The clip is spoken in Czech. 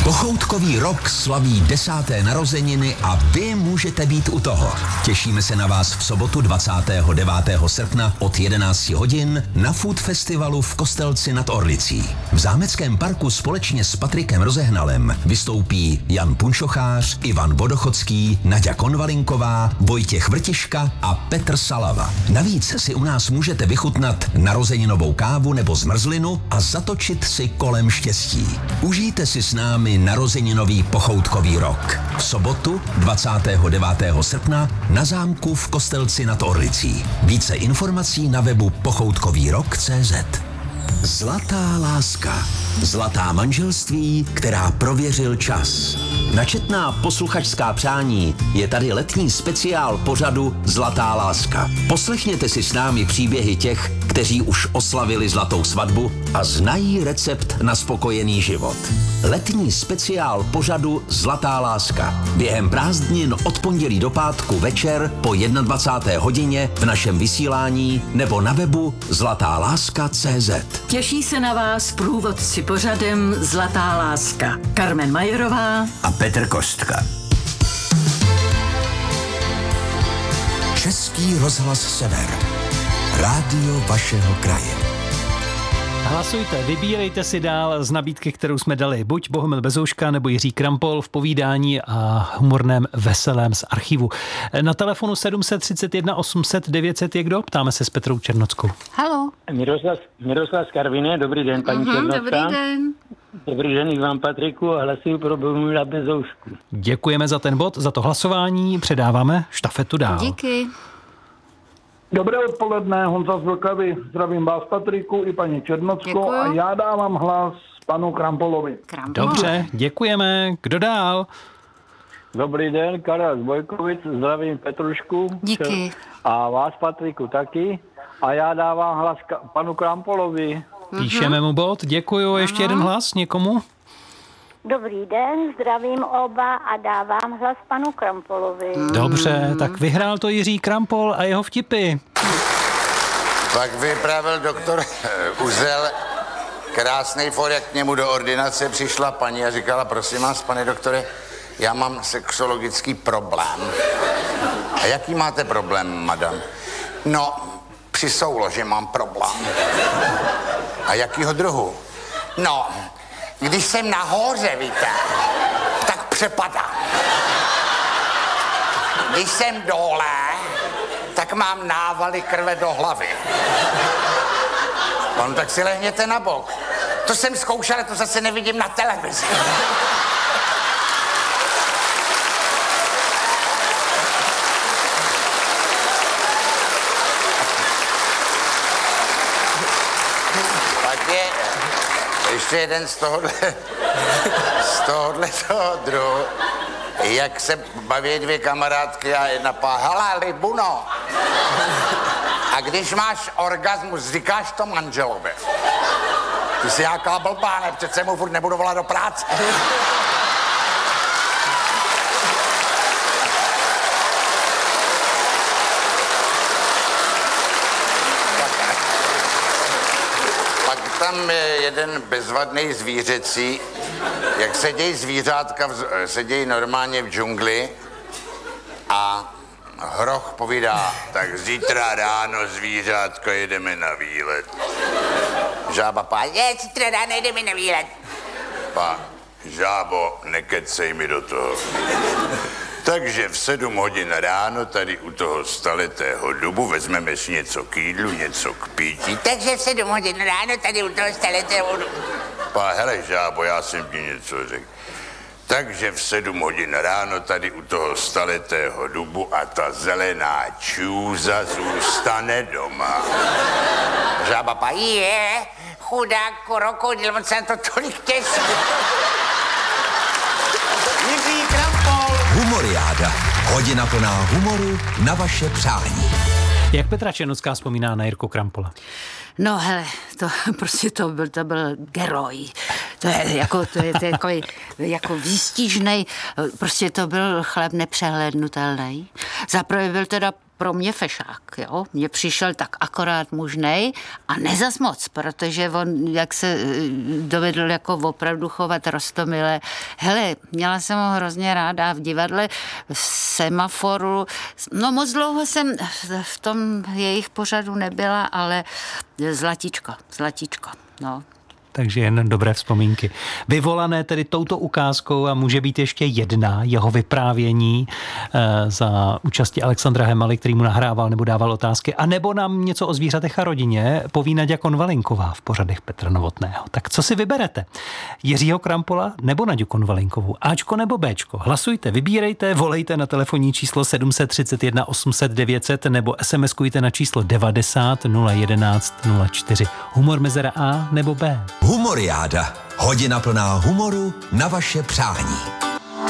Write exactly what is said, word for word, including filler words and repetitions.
Pochoutkový rok slaví desáté narozeniny a vy můžete být u toho. Těšíme se na vás v sobotu dvacátého devátého srpna od jedenácti hodin na Food Festivalu v Kostelci nad Orlicí. V Zámeckém parku společně s Patrikem Rozehnalem vystoupí Jan Punčochář, Ivan Vodochodský, Naďa Konvalinková, Vojtěch Vrtiška a Petr Salava. Navíc si u nás můžete vychutnat narozeninovou kávu nebo zmrzlinu a zatočit si kolem štěstí. Užijte si s námi narozeninový pochoutkový rok. V sobotu dvacátého devátého srpna na zámku v Kostelci nad Orlicí. Více informací na webu pochoutkový rok tečka cé zet. Zlatá láska. Zlatá manželství, která prověřil čas. Načetná posluchačská přání je tady letní speciál pořadu Zlatá láska. Poslechněte si s námi příběhy těch, kteří už oslavili zlatou svatbu a znají recept na spokojený život. Letní speciál pořadu Zlatá láska. Během prázdnin od pondělí do pátku večer po dvacáté jedné hodině v našem vysílání nebo na webu zlatá láska tečka cé zet. Těší se na vás průvodci pořadem Zlatá láska. Carmen Majerová a Petr Kostka. Český rozhlas Sever. Rádio vašeho kraje. Hlasujte, vybírejte si dál z nabídky, kterou jsme dali. Buď Bohumil Bezouška nebo Jiří Krampol v povídání a humorném veselém z archivu. Na telefonu sedm set třicet jedna osm set devět set je kdo? Ptáme se s Petrou Černockou. Haló. Miroslav, Miroslav z Karviné, dobrý den, paní uh-huh, Černocká. Dobrý den. Dobrý den i vám, Patriku, a hlasuji pro Bohumila Bezoušku. Děkujeme za ten bod, za to hlasování. Předáváme štafetu dál. Díky. Dobré odpoledne, Honza z Vlkavy, zdravím vás, Patriku, i paní Černockou. A já dávám hlas panu Krampolovi. Krampol. Dobře, děkujeme. Kdo dál? Dobrý den, Karel z Bojkovic, zdravím Petrušku. Díky. A vás, Patriku, taky. A já dávám hlas ka- panu Krampolovi. Píšeme mu bod, děkuju. Ještě jeden hlas někomu? Dobrý den, zdravím oba a dávám hlas panu Krampolovi. Dobře, tak vyhrál to Jiří Krampol a jeho vtipy. Pak vypravil doktor Uzel krásnej for, jak k němu do ordinace přišla paní a říkala, prosím vás, pane doktore, já mám sexologický problém. A jaký máte problém, madam? No, při souloži mám problém. A jakýho druhu? No, když jsem nahoře, víte, tak přepadám. Když jsem dole, tak mám návaly krve do hlavy. No, tak si lehněte na bok. To jsem zkoušel, to zase nevidím na televizi. Pak je ještě jeden z tohohle, z tohohle toho druhu, jak se baví dvě kamarádky a jedna pá, hele, Libuno, a když máš orgasmus, říkáš to manželovi. Ty jsi nějaká blbá, ne? Přece mu furt nebudu volat do práce. Pak tam je jeden bezvadný zvířecí, jak sedějí zvířátka, sedějí normálně v džungli a hroch povídá, tak zítra ráno zvířátko jedeme na výlet. Žába pá, je, zítra ráno jedeme na výlet. Pá, žábo, nekecej mi do toho. Takže v sedm hodin ráno tady u toho staletého dubu vezmeme si něco k jídlu, něco k pití. Takže v sedm hodin ráno tady u toho staletého dubu. Pá, hele, žábo, já jsem ti něco řekl. Takže v sedm hodin ráno tady u toho staletého dubu a ta zelená čůza zůstane doma. Žába pá, je, chudák krokodil, on se na to tolik těší. Jiří Krampol. Humoriáda. Hodina plná humoru na vaše přání. Jak Petra Černocká vzpomíná na Jirku Krampola? No hele, to prostě to byl, to byl geroj. To je jako, to je, to je takový, jako výstižnej, prostě to byl chlap nepřehlédnutelný. Zaprvé byl teda pro mě fešák, jo. Mně přišel tak akorát mužnej a nezas moc, protože on, jak se dovedl jako opravdu chovat roztomile. Hele, měla jsem ho hrozně ráda v divadle, v Semaforu. No moc dlouho jsem v tom jejich pořadu nebyla, ale zlatíčko, zlatíčko, no. Takže jen dobré vzpomínky. Vyvolané tedy touto ukázkou a může být ještě jedna jeho vyprávění e, za účasti Alexandra Hemaly, který mu nahrával nebo dával otázky, a nebo nám něco o zvířatech a rodině poví Naďa Konvalinková v pořadech Petra Novotného. Tak co si vyberete? Jiřího Krampola nebo Naďu Konvalinkovou? Ačko nebo Béčko? Hlasujte, vybírejte, volejte na telefonní číslo sedm set třicet jedna osm set devět set nebo SMSkujte na číslo devadesát nula jedenáct nula čtyři. Humor mezera A nebo B? Humoriáda. Hodina plná humoru na vaše přání.